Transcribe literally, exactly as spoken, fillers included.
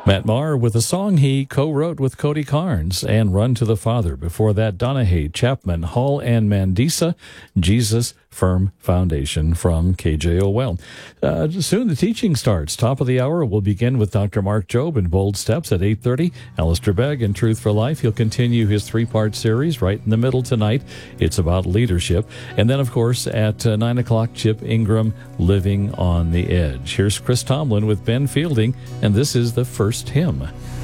Matt Maher with a song he co-wrote with Cody Carnes, and Run to the Father. Before that, Donahue, Chapman, Hall, and Mandisa, Jesus Firm Foundation from K J O L. Uh, soon the teaching starts. Top of the hour, we'll begin with Doctor Mark Jobe in Bold Steps at eight thirty. Alistair Begg in Truth for Life. He'll continue his three-part series right in the middle tonight. It's about leadership. And then, of course, at uh, nine o'clock, Chip Ingram, Living on the Edge. Here's Chris Tomlin with Ben Fielding, and this is the first hymn.